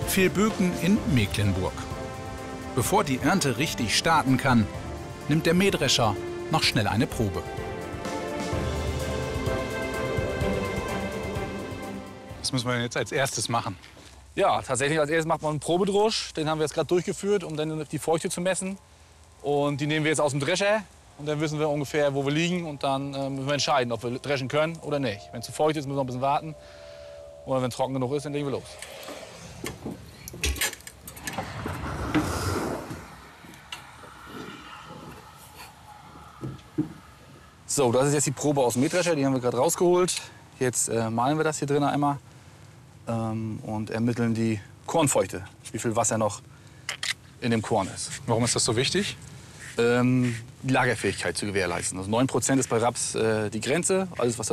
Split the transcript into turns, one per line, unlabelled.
Vilböken in Mecklenburg. Bevor die Ernte richtig starten kann, nimmt der Mähdrescher noch schnell eine Probe. Was müssen wir denn jetzt als erstes machen?
Ja, tatsächlich als erstes macht man einen Probedrusch. Den haben wir jetzt gerade durchgeführt, um dann die Feuchte zu messen. Und die nehmen wir jetzt aus dem Drescher. Und dann wissen wir ungefähr, wo wir liegen. Und dann müssen wir entscheiden, ob wir dreschen können oder nicht. Wenn es zu feucht ist, müssen wir noch ein bisschen warten. Oder wenn es trocken genug ist, dann legen wir los. So, das ist jetzt die Probe aus dem Mähdrescher. Die haben wir gerade rausgeholt. Jetzt mahlen wir das hier drin einmal und ermitteln die Kornfeuchte, wie viel Wasser noch in dem Korn ist.
Warum ist das so wichtig?
Die Lagerfähigkeit zu gewährleisten. Also 9% ist bei Raps die Grenze. Alles, was